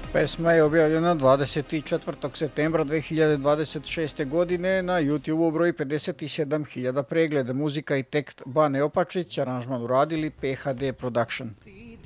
Pesma je objavljena 24. septembra 2026. godine, na YouTube broji 57.000 pregleda. Muzika i tekst Bane Opačić, aranžman uradili PHD Production.